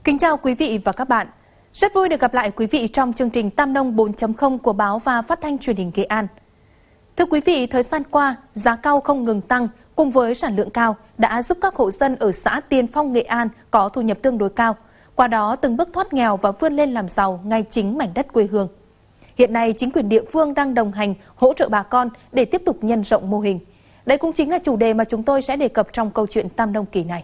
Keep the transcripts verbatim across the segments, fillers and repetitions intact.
Kính chào quý vị và các bạn. Rất vui được gặp lại quý vị trong chương trình Tam Nông bốn chấm không của báo và phát thanh truyền hình Nghệ An. Thưa quý vị, thời gian qua, giá cau không ngừng tăng cùng với sản lượng cao đã giúp các hộ dân ở xã Tiên Phong, Nghệ An có thu nhập tương đối cao, qua đó từng bước thoát nghèo và vươn lên làm giàu ngay chính mảnh đất quê hương. Hiện nay, chính quyền địa phương đang đồng hành hỗ trợ bà con để tiếp tục nhân rộng mô hình. Đây cũng chính là chủ đề mà chúng tôi sẽ đề cập trong câu chuyện Tam Nông kỳ này.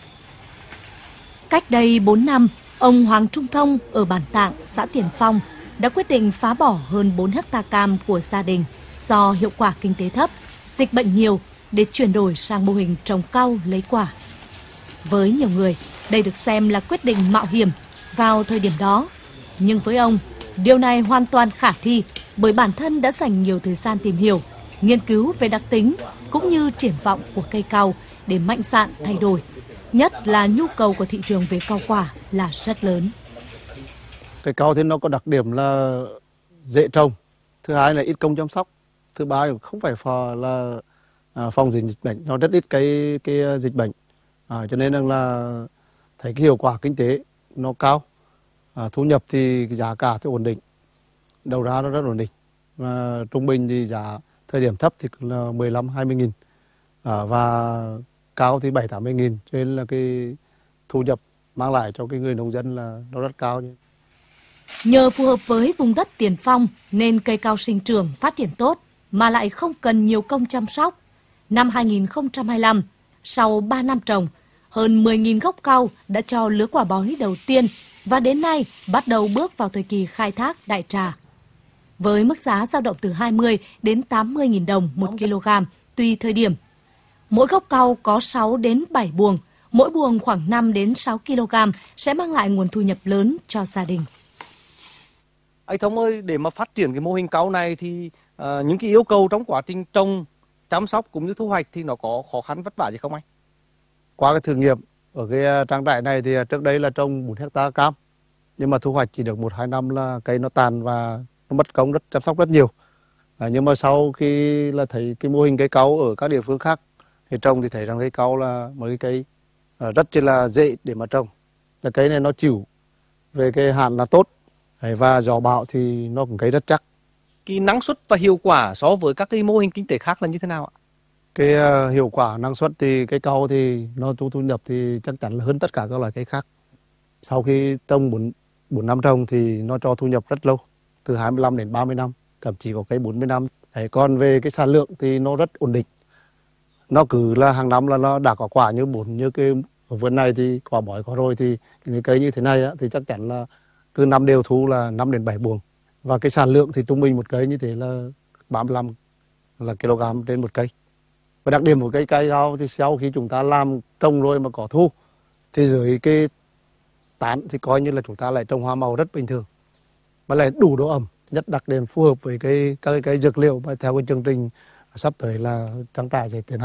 Cách đây bốn năm, ông Hoàng Trung Thông ở bản Tạng, xã Tiền Phong đã quyết định phá bỏ hơn bốn hecta cam của gia đình do hiệu quả kinh tế thấp, dịch bệnh nhiều để chuyển đổi sang mô hình trồng cau lấy quả. Với nhiều người, đây được xem là quyết định mạo hiểm vào thời điểm đó. Nhưng với ông, điều này hoàn toàn khả thi bởi bản thân đã dành nhiều thời gian tìm hiểu, nghiên cứu về đặc tính cũng như triển vọng của cây cau để mạnh dạn thay đổi. Nhất là nhu cầu của thị trường về cau quả là rất lớn. Cây cau thì nó có đặc điểm là dễ trồng, thứ hai là ít công chăm sóc, thứ ba là không phải phò là phòng dịch bệnh, nó rất ít cái cái dịch bệnh, à, cho nên là thấy cái hiệu quả kinh tế nó cao, à, thu nhập thì giá cả thì ổn định, đầu ra nó rất ổn định, và trung bình thì giá thời điểm thấp thì là mười lăm hai mươi nghìn, à, và cao thì bảy tám mươi nghìn, cho nên là cái thu nhập mang lại cho cái người nông dân là nó rất cao. Nhờ phù hợp với vùng đất Tiền Phong nên cây cau sinh trưởng phát triển tốt mà lại không cần nhiều công chăm sóc. Năm hai nghìn không trăm hai mươi lăm, sau ba năm trồng, hơn mười nghìn gốc cau đã cho lứa quả bói đầu tiên và đến nay bắt đầu bước vào thời kỳ khai thác đại trà. Với mức giá dao động từ hai mươi đến tám mươi nghìn đồng một kg tùy thời điểm. Mỗi gốc cau có sáu đến bảy buồng, mỗi buồng khoảng năm đến sáu ki lô gam sẽ mang lại nguồn thu nhập lớn cho gia đình. Anh Thông ơi, để mà phát triển cái mô hình cau này thì uh, những cái yêu cầu trong quá trình trồng, chăm sóc cũng như thu hoạch thì nó có khó khăn vất vả gì không anh? Qua cái thử nghiệm ở cái trang trại này thì trước đây là trồng bốn hecta cam, nhưng mà thu hoạch chỉ được một hai năm là cây nó tàn và nó mất công rất chăm sóc rất nhiều. À, nhưng mà sau khi là thấy cái mô hình cây cau ở các địa phương khác thì trồng thì thấy rằng cây cau là một cái cây uh, rất là dễ để mà trồng. Là cây này nó chịu về cái hạn là tốt. Và gió bão thì nó cũng cây rất chắc. Cái năng suất và hiệu quả so với các cái mô hình kinh tế khác là như thế nào ạ? Cái uh, hiệu quả năng suất thì cây cau thì nó thu thu nhập thì chắc chắn là hơn tất cả các loại cây khác. Sau khi trồng bốn năm trồng thì nó cho thu nhập rất lâu, từ hai mươi lăm đến ba mươi năm, thậm chí có cây bốn mươi năm. Đấy, còn về cái sản lượng thì nó rất ổn định. Nó cứ là hàng năm là nó đã có quả như bốn như cái ở vườn này thì quả bói có rồi thì những cây như thế này á, thì chắc chắn là cứ năm đều thu là năm đến bảy buồng, và cái sản lượng thì trung bình một cây như thế là ba mươi lăm là kg trên một cây. Và đặc điểm của cây cây cau thì sau khi chúng ta làm trồng rồi mà có thu thì dưới cái tán thì coi như là chúng ta lại trồng hoa màu rất bình thường, mà lại đủ độ ẩm, nhất đặc điểm phù hợp với cái các cái cây dược liệu, và theo cái chương trình sắp tới là trang trại sẽ tiến hành